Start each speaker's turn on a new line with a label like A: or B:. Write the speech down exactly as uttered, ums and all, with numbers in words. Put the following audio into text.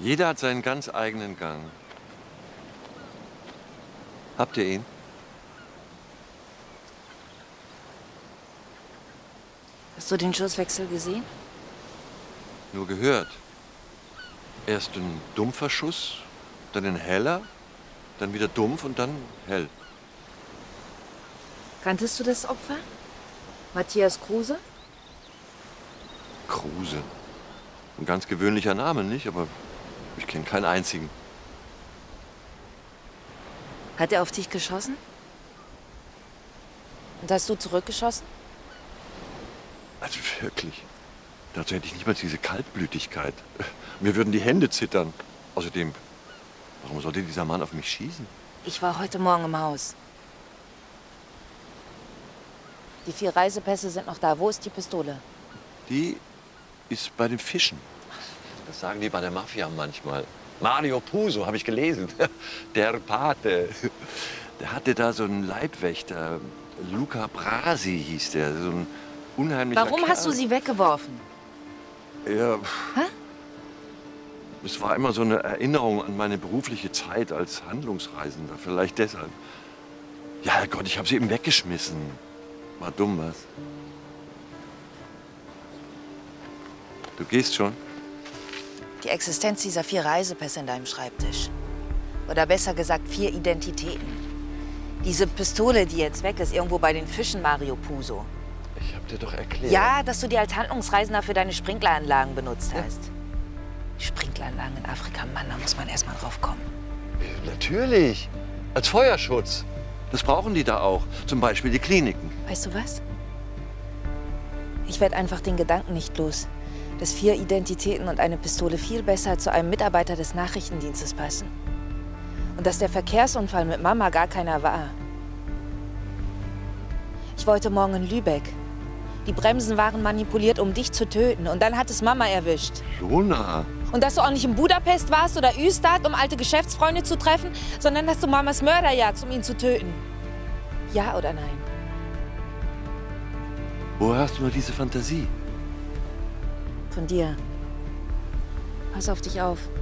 A: Jeder hat seinen ganz eigenen Gang. Habt ihr ihn?
B: Hast du den Schusswechsel gesehen?
A: Nur gehört. Erst ein dumpfer Schuss, dann ein heller, dann wieder dumpf und dann hell.
B: Kanntest du das Opfer? Matthias Kruse?
A: Kruse. Ein ganz gewöhnlicher Name, nicht? Aber ich kenne keinen einzigen.
B: Hat er auf dich geschossen? Und hast du zurückgeschossen?
A: Also wirklich. Dazu hätte ich nicht mal diese Kaltblütigkeit. Mir würden die Hände zittern. Außerdem, warum sollte dieser Mann auf mich schießen?
B: Ich war heute Morgen im Haus. Die vier Reisepässe sind noch da. Wo ist die Pistole?
A: Die ist bei den Fischen. Das sagen die bei der Mafia manchmal. Mario Puzo, habe ich gelesen. Der Pate. Der hatte da so einen Leibwächter. Luca Brasi hieß der. So ein unheimlicher
B: Warum
A: Kerl.
B: hast du sie weggeworfen?
A: Ja.
B: Hä?
A: Es war immer so eine Erinnerung an meine berufliche Zeit als Handlungsreisender. Vielleicht deshalb. Ja, Gott, ich habe sie eben weggeschmissen. War dumm, was? Du gehst schon?
B: Die Existenz dieser vier Reisepässe in deinem Schreibtisch. Oder besser gesagt, vier Identitäten. Diese Pistole, die jetzt weg ist, irgendwo bei den Fischen, Mario Puzo.
A: Ich hab dir doch erklärt.
B: Ja, dass du die als Handlungsreisender für deine Sprinkleranlagen benutzt hast. Ja. Sprinkleranlagen in Afrika, Mann, da muss man erst mal drauf kommen.
A: Natürlich. Als Feuerschutz. Das brauchen die da auch. Zum Beispiel die Kliniken.
B: Weißt du was? Ich werde einfach den Gedanken nicht los, dass vier Identitäten und eine Pistole viel besser zu einem Mitarbeiter des Nachrichtendienstes passen. Und dass der Verkehrsunfall mit Mama gar keiner war. Ich wollte morgen in Lübeck. Die Bremsen waren manipuliert, um dich zu töten. Und dann hat es Mama erwischt.
A: Jona.
B: Und dass du auch nicht in Budapest warst oder Ystad, um alte Geschäftsfreunde zu treffen, sondern dass du Mamas Mörder jagst, um ihn zu töten. Ja oder nein?
A: Woher hast du nur diese Fantasie?
B: Von dir. Pass auf dich auf.